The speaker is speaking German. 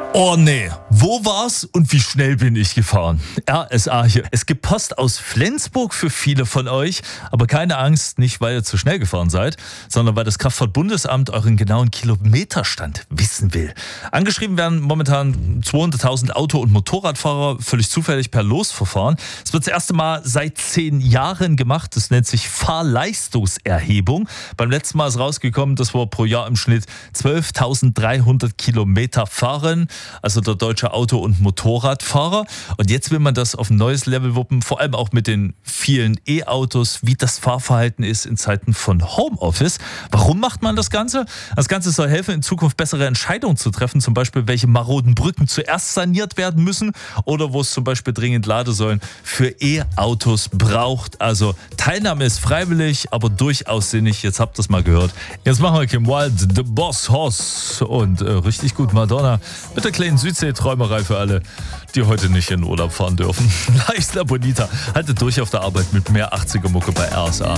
Oh nee, wo war's und wie schnell bin ich gefahren? RSA hier. Es gibt Post aus Flensburg für viele von euch, aber keine Angst, nicht weil ihr zu schnell gefahren seid, sondern weil das Kraftfahrtbundesamt euren genauen Kilometerstand wissen will. Angeschrieben werden momentan 200.000 Auto- und Motorradfahrer völlig zufällig per Losverfahren. Es wird das erste Mal seit 10 Jahren gemacht. Das nennt sich Fahrleistungserhebung. Beim letzten Mal ist rausgekommen, dass wir pro Jahr im Schnitt 12.300 Kilometer fahren. Also der deutsche Auto- und Motorradfahrer. Und jetzt will man das auf ein neues Level wuppen, vor allem auch mit den vielen E-Autos, wie das Fahrverhalten ist in Zeiten von Homeoffice. Warum macht man das Ganze? Das Ganze soll helfen, in Zukunft bessere Entscheidungen zu treffen, zum Beispiel welche maroden Brücken zuerst saniert werden müssen oder wo es zum Beispiel dringend Ladesäulen für E-Autos braucht. Also Teilnahme ist freiwillig, aber durchaus sinnig. Jetzt habt ihr es mal gehört. Jetzt machen wir Kim Wilde, The Boss Hoss und richtig gut Madonna mit der kleinen Südsee-Träumerei für alle, die heute nicht in Urlaub fahren dürfen. La Isla Bonita, haltet durch auf der Arbeit mit mehr 80er Mucke bei RSA.